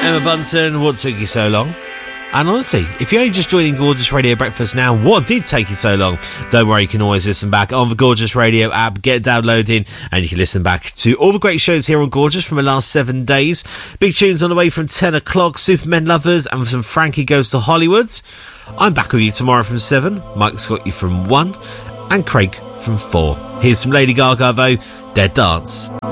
Emma Bunton, what took you so long? And honestly, if you're only just joining Gorgeous Radio Breakfast now, what did take you so long? Don't worry, you can always listen back on the Gorgeous Radio app, get it downloaded, and you can listen back to all the great shows here on Gorgeous from the last 7 days. Big tunes on the way from 10 o'clock, Supermen Lovers, and some Frankie Goes to Hollywood. I'm back with you tomorrow from 7, Mike's got you from 1, and Craig from 4. Here's some Lady Gaga though, Dead Dance.